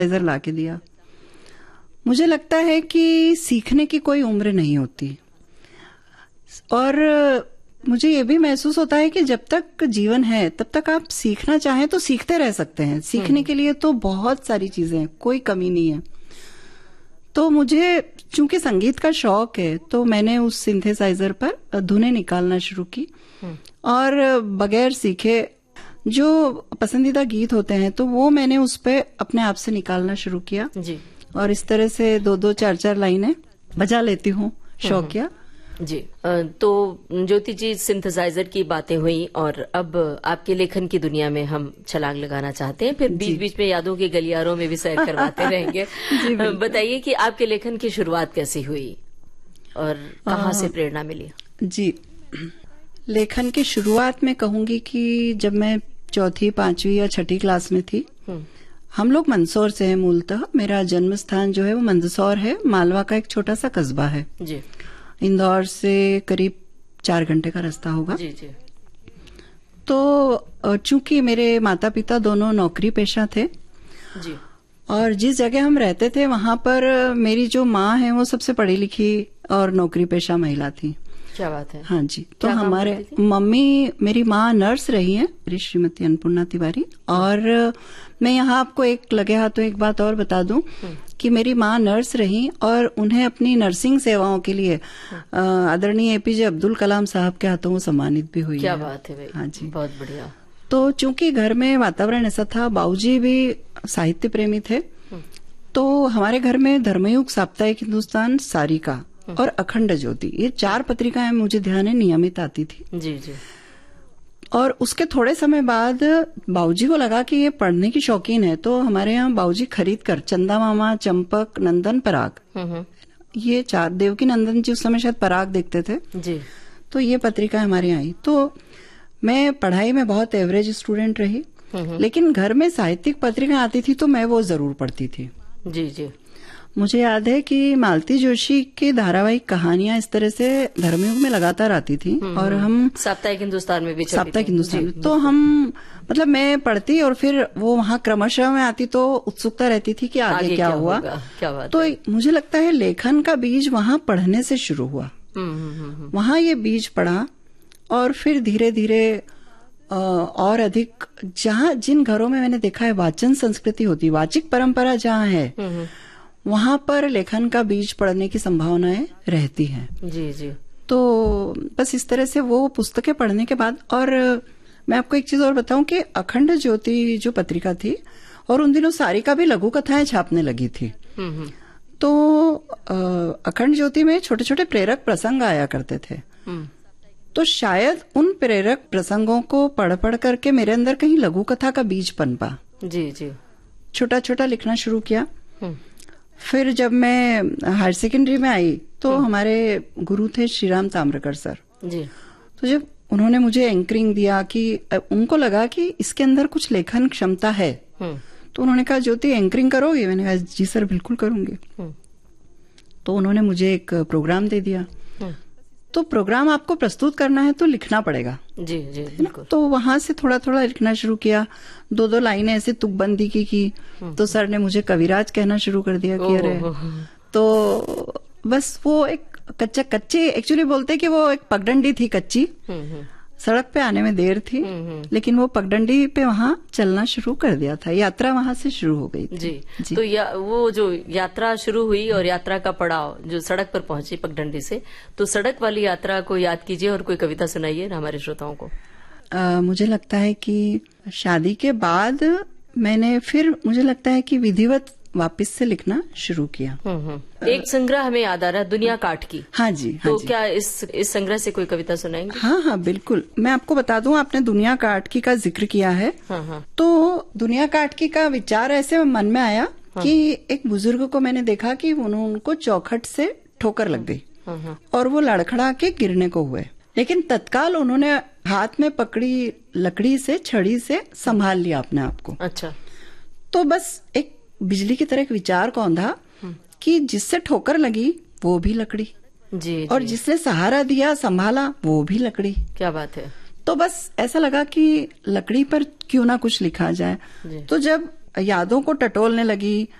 Synthesiser ला के दिया। मुझे लगता है कि सीखने की कोई उम्र नहीं होती, और मुझे ये भी महसूस होता है कि जब तक जीवन है तब तक आप सीखना चाहें तो सीखते रह सकते हैं। सीखने के लिए तो बहुत सारी चीजें हैं, कोई कमी नहीं है। तो मुझे चूंकि संगीत का शौक है तो मैंने उस सिंथेसाइजर पर धुनें निकालना शुरू की, और बगैर सीखे जो पसंदीदा गीत होते हैं तो वो मैंने उस पे अपने आप से निकालना शुरू किया जी। और इस तरह से 2-2, 4-4 लाइनें बजा लेती हूँ शौकिया जी। तो ज्योति जी, सिंथेसाइजर की बातें हुई और अब आपके लेखन की दुनिया में हम छलांग लगाना चाहते हैं, फिर बीच बीच में यादों के गलियारों में भी सैर करवाते रहेंगे। बताइए कि आपके लेखन की शुरुआत कैसी हुई और कहाँ से प्रेरणा मिली? जी, लेखन की शुरुआत में कहूंगी कि जब मैं 4th, 5वीं या 6ठी क्लास में थी। हम लोग मंदसौर से हैं मूलतः। मेरा जन्म स्थान जो है वो मंदसौर है, मालवा का एक छोटा सा कस्बा है जी। इंदौर से करीब 4 घंटे का रास्ता होगा जी जी। तो चूंकि मेरे माता पिता दोनों नौकरी पेशा थे जी, और जिस जगह हम रहते थे वहां पर मेरी जो माँ है वो सबसे पढ़ी लिखी और नौकरी पेशा महिला थी। क्या बात है? हाँ जी। तो हमारे मम्मी, मेरी माँ नर्स रही हैं, मेरी श्रीमती अन्नपूर्णा तिवारी। और मैं यहाँ आपको एक लगे हाथों एक बात और बता दूं कि मेरी माँ नर्स रही और उन्हें अपनी नर्सिंग सेवाओं के लिए आदरणीय APJ अब्दुल कलाम साहब के हाथों वो सम्मानित भी हुई। क्या बात है भाई। हाँ जी, बहुत बढ़िया। तो चूंकि घर में वातावरण ऐसा था, बाबूजी भी साहित्य प्रेमी थे, तो हमारे घर में धर्मयुग, साप्ताहिक हिंदुस्तान, सारिका और अखंड ज्योति, ये 4 पत्रिकाएं मुझे ध्यान है नियमित आती थी जी जी। और उसके थोड़े समय बाद बाबूजी को लगा कि ये पढ़ने की शौकीन है, तो हमारे यहाँ बाबूजी खरीद कर चंदा मामा, चंपक, नंदन, पराग, ये 4, देवकी नंदन जी उस समय शायद पराग देखते थे जी। तो ये पत्रिका हमारे यहाँ आई। तो मैं पढ़ाई में बहुत एवरेज स्टूडेंट रही, लेकिन घर में साहित्यिक पत्रिका आती थी तो मैं वो जरूर पढ़ती थी जी जी। मुझे याद है कि मालती जोशी की धारावाहिक कहानियां इस तरह से धर्मयुग में लगातार आती थी, और हम साप्ताहिक हिंदुस्तान में भी, साप्ताहिक हिंदुस्तान में, तो हम मतलब मैं पढ़ती और फिर वो वहाँ क्रमशः में आती तो उत्सुकता रहती थी कि आगे क्या हुआ। क्या बात तो मुझे लगता है लेखन का बीज वहाँ पढ़ने से शुरू हुआ। वहाँ ये बीज पड़ा और फिर धीरे धीरे और अधिक, जहाँ जिन घरों में मैंने देखा है वाचन संस्कृति होती, वाचिक परंपरा जहाँ है, वहां पर लेखन का बीज पड़ने की संभावनाएं रहती हैं जी जी। तो बस इस तरह से वो पुस्तकें पढ़ने के बाद, और मैं आपको एक चीज और बताऊं कि अखंड ज्योति जो पत्रिका थी, और उन दिनों सारिका भी लघु कथाएं छापने लगी थी, तो अखंड ज्योति में छोटे छोटे प्रेरक प्रसंग आया करते थे। तो शायद उन प्रेरक प्रसंगों को पढ़ पढ़ करके मेरे अंदर कहीं लघु कथा का बीज पनपा जी जी। छोटा छोटा लिखना शुरू किया। फिर जब मैं हायर सेकेंडरी में आई तो हमारे गुरु थे श्रीराम ताम्रकर सर जी। तो जब उन्होंने मुझे एंकरिंग दिया कि उनको लगा कि इसके अंदर कुछ लेखन क्षमता है, तो उन्होंने कहा ज्योति एंकरिंग करोगी? मैंने कहा जी सर बिल्कुल करूंगी। तो उन्होंने मुझे एक प्रोग्राम दे दिया। तो प्रोग्राम आपको प्रस्तुत करना है तो लिखना पड़ेगा जी जी बिल्कुल। तो वहां से थोड़ा थोड़ा लिखना शुरू किया, 2-2 लाइनें ऐसे तुकबंदी की। तो सर ने मुझे कविराज कहना शुरू कर दिया कि अरे, तो बस वो एक कच्चे एक्चुअली बोलते कि वो एक पगडंडी थी कच्ची, सड़क पे आने में देर थी, लेकिन वो पगडंडी पे वहाँ चलना शुरू कर दिया था। यात्रा वहां से शुरू हो गई थी जी। तो वो जो यात्रा शुरू हुई और यात्रा का पड़ाव जो सड़क पर पहुंची पगडंडी से, तो सड़क वाली यात्रा को याद कीजिए और कोई कविता सुनाइए ना हमारे श्रोताओं को। मुझे लगता है कि शादी के बाद मैंने फिर मुझे लगता है कि विधिवत वापस से लिखना शुरू किया। एक संग्रह हमें याद आ रहा है, दुनिया काट की। हाँ जी। तो क्या इस संग्रह से कोई कविता सुनाएंगे? हाँ बिल्कुल। मैं आपको बता दूं, आपने दुनिया काट की का जिक्र किया है। तो दुनिया काट की का विचार ऐसे मन में आया कि एक बुजुर्ग को मैंने देखा कि उनको चौखट से ठोकर लग गई और वो लड़खड़ा के गिरने को हुए, लेकिन तत्काल उन्होंने हाथ में पकड़ी लकड़ी से, छड़ी से संभाल लिया अपने आप को। अच्छा। तो बस एक बिजली की तरह एक विचार कौंधा कि जिससे ठोकर लगी वो भी लकड़ी जी, और जिसने सहारा दिया संभाला वो भी लकड़ी। क्या बात है। तो बस ऐसा लगा कि लकड़ी पर क्यों ना कुछ लिखा जाए। तो जब यादों को टटोलने लगी,